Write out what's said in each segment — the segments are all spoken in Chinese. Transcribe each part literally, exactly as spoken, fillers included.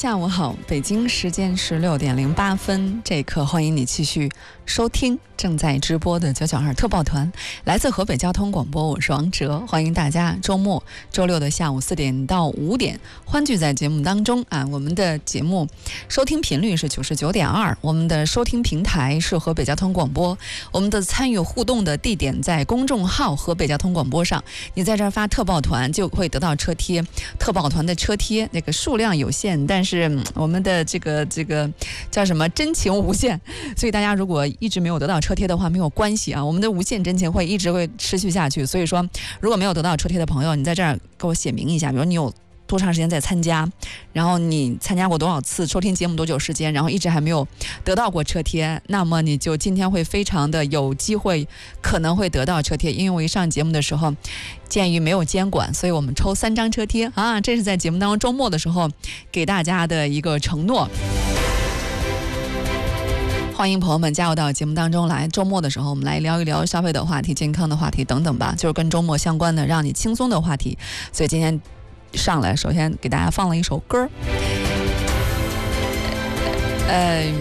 下午好，北京时间是六点零八分，这一刻欢迎你继续收听正在直播的九九二特报团，来自河北交通广播，我是王哲，欢迎大家周末周六的下午四点到五点欢聚在节目当中啊。我们的节目收听频率是九十九点二，我们的收听平台是河北交通广播，我们的参与互动的地点在公众号河北交通广播上，你在这儿发特报团就会得到车贴，特报团的车贴那个数量有限，但是、嗯、我们的这个这个叫什么真情无限，所以大家如果一直没有得到车贴的话没有关系啊，我们的无限真情会一直会持续下去。所以说如果没有得到车贴的朋友，你在这儿给我写明一下，比如你有多长时间在参加，然后你参加过多少次，收听节目多久时间，然后一直还没有得到过车贴，那么你就今天会非常的有机会可能会得到车贴。因为我一上节目的时候鉴于没有监管，所以我们抽三张车贴啊，这是在节目当中周末的时候给大家的一个承诺。欢迎朋友们加入到节目当中来，周末的时候我们来聊一聊消费的话题、健康的话题等等吧，就是跟周末相关的让你轻松的话题。所以今天上来首先给大家放了一首歌，呃，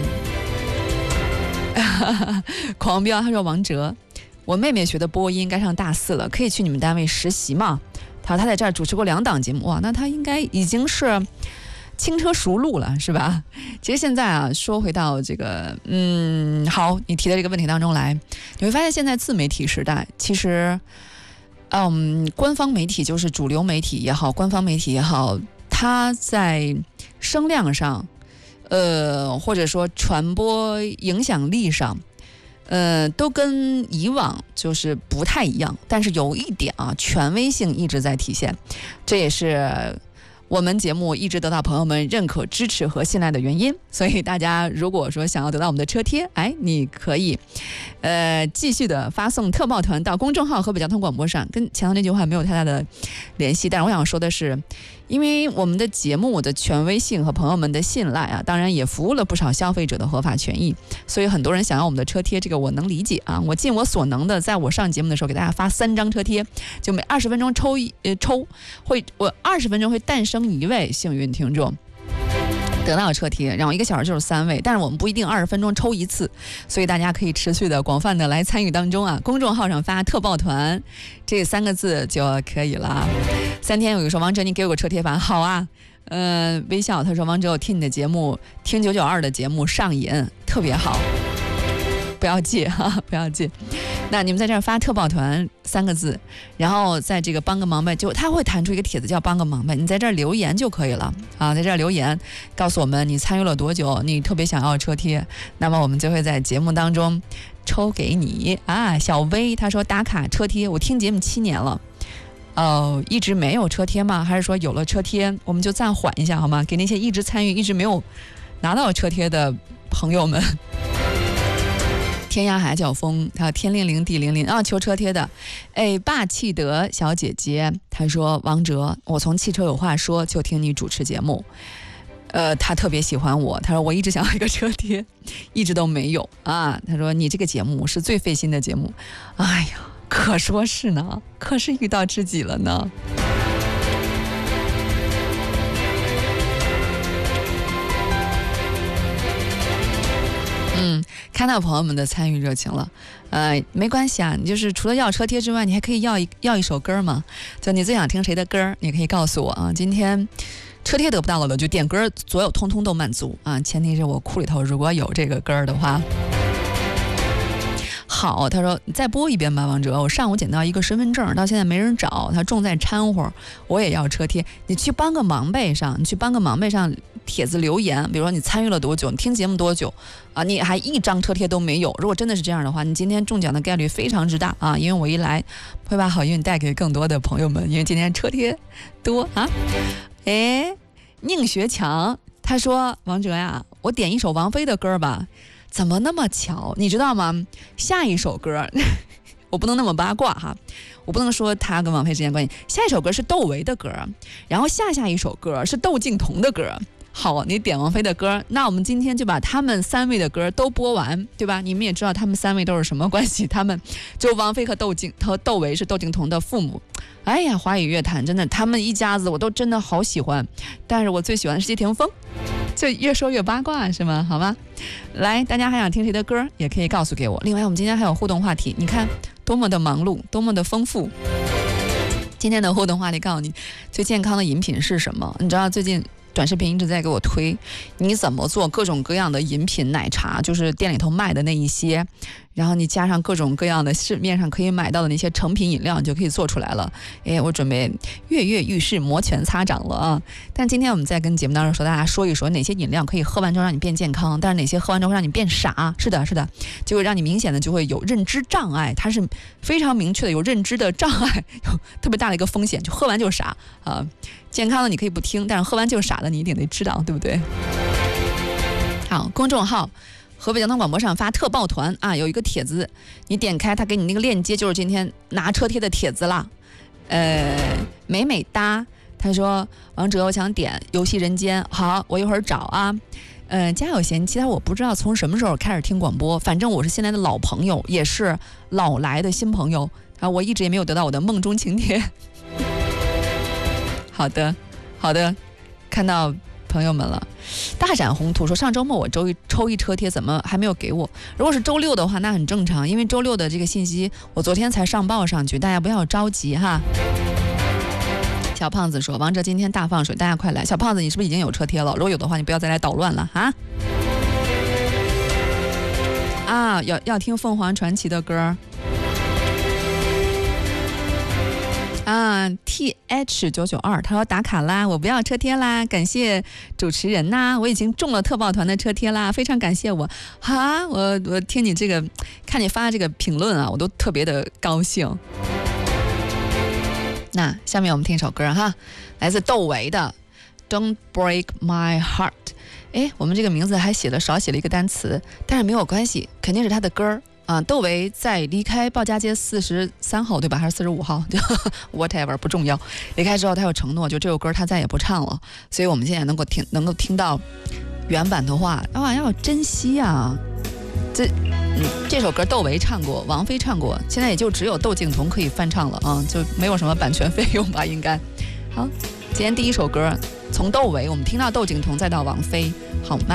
狂飙他说王哲，我妹妹学的播音该上大四了，可以去你们单位实习吗？他说他在这儿主持过两档节目，哇，那他应该已经是轻车熟路了，是吧？其实现在啊，说回到这个，嗯，好，你提的这个问题当中来，你会发现现在自媒体时代，其实，嗯，官方媒体就是主流媒体也好，官方媒体也好，它在声量上，呃，或者说传播影响力上，呃，都跟以往就是不太一样，但是有一点啊，权威性一直在体现，这也是我们节目一直得到朋友们认可、支持和信赖的原因。所以大家如果说想要得到我们的车贴，哎，你可以呃继续的发送特报团到公众号河北交通广播上，跟前头那句话没有太大的联系，但是我想说的是，因为我们的节目的权威性和朋友们的信赖啊，当然也服务了不少消费者的合法权益，所以很多人想要我们的车贴，这个我能理解啊。我尽我所能的，在我上节目的时候给大家发三张车贴，就每二十分钟抽一呃抽会，我二十分钟会诞生一位幸运听众得到车贴，然后一个小时就是三位，但是我们不一定二十分钟抽一次，所以大家可以持续的广泛的来参与当中啊。公众号上发特报团这三个字就可以了。三天有一个说王哲你给我个车贴吧，好啊，呃，微笑他说王哲我听你的节目，听九九二的节目上瘾，特别好，不要戒哈，不要戒。那你们在这儿发特报团三个字，然后在这个帮个忙呗，就他会弹出一个帖子叫帮个忙呗，你在这儿留言就可以了啊，在这儿留言告诉我们你参与了多久，你特别想要车贴，那么我们就会在节目当中抽给你啊。小薇他说打卡车贴，我听节目七年了，哦，一直没有车贴吗？还是说有了车贴我们就暂缓一下好吗？给那些一直参与一直没有拿到车贴的朋友们。天涯海角风，还有天灵灵地灵灵啊，求车贴的，哎，霸气德小姐姐，她说王哲，我从汽车有话说就听你主持节目，呃，她特别喜欢我，她说我一直想要一个车贴，一直都没有啊。她说你这个节目是最费心的节目，哎呀，可说是呢，可是遇到知己了呢。嗯，看到朋友们的参与热情了，呃，没关系啊，你就是除了要车贴之外，你还可以要一要一首歌嘛，就你最想听谁的歌，你可以告诉我啊。今天车贴得不到了的，就点歌，所有通通都满足啊，前提是我库里头如果有这个歌的话。好，他说你再播一遍吧，王哲，我上午捡到一个身份证，到现在没人找，他重在掺和，我也要车贴，你去帮个忙呗上，你去帮个忙呗上帖子留言，比如说你参与了多久，你听节目多久啊，你还一张车贴都没有，如果真的是这样的话，你今天中奖的概率非常之大啊，因为我一来会把好运带给更多的朋友们，因为今天车贴多啊。哎，宁学强他说王哲呀，我点一首王菲的歌吧，怎么那么巧？你知道吗？下一首歌，我不能那么八卦哈，我不能说他跟王菲之间关系。下一首歌是窦唯的歌，然后下下一首歌是窦靖童的歌好，你点王菲的歌，那我们今天就把他们三位的歌都播完，对吧？你们也知道他们三位都是什么关系，他们就王菲和窦靖和窦唯是窦靖童的父母。哎呀，华语乐坛真的，他们一家子我都真的好喜欢，但是我最喜欢的是谢霆锋。就越说越八卦是吗？好吧，来，大家还想听谁的歌，也可以告诉给我。另外，我们今天还有互动话题，你看多么的忙碌，多么的丰富。今天的互动话题告诉你，最健康的饮品是什么？你知道最近短视频一直在给我推，你怎么做各种各样的饮品，奶茶就是店里头卖的那一些，然后你加上各种各样的市面上可以买到的那些成品饮料，你就可以做出来了。哎，我准备跃跃欲试，摩拳擦掌了啊！但今天我们在跟节目当中说，大家说一说哪些饮料可以喝完之后让你变健康，但是哪些喝完之后让你变傻。是的，是的，就会让你明显的就会有认知障碍，它是非常明确的有认知的障碍，有特别大的一个风险，就喝完就傻啊。健康的你可以不听，但是喝完就傻的你一定得知道，对不对？好，公众号河北交通广播上发特报团啊，有一个帖子，你点开它给你那个链接，就是今天拿车贴的帖子啦。呃，美美哒，他说王哲，我想点游戏人间，好，我一会儿找啊。呃，家有贤妻，他我不知道从什么时候开始听广播，反正我是现在的老朋友，也是老来的新朋友啊，我一直也没有得到我的梦中情贴。好的，好的，看到朋友们了。大展宏图说，上周末我周一抽一车贴，怎么还没有给我？如果是周六的话，那很正常，因为周六的这个信息我昨天才上报上去，大家不要着急哈。小胖子说，王哲今天大放水，大家快来！小胖子，你是不是已经有车贴了？如果有的话，你不要再来捣乱了哈。啊，要要听凤凰传奇的歌。啊 ，T H 九九二，他说打卡啦，我不要车贴啦，感谢主持人呐，我已经中了特报团的车贴啦，非常感谢我。哈，我我听你这个，看你发这个评论啊，我都特别的高兴。那下面我们听一首歌哈，来自窦唯的《Don't Break My Heart》。哎，我们这个名字还写了少写了一个单词，但是没有关系，肯定是他的歌。啊，窦唯在离开鲍家街四十三号对吧，还是四十五号？whatever 不重要。离开之后，他有承诺，就这首歌他再也不唱了。所以我们现在能够听，能够听到原版的话，啊，要珍惜啊！这，嗯，这首歌窦唯唱过，王菲唱过，现在也就只有窦靖童可以翻唱了啊，就没有什么版权费用吧，应该。好，今天第一首歌从窦唯，我们听到窦靖童，再到王菲，好慢。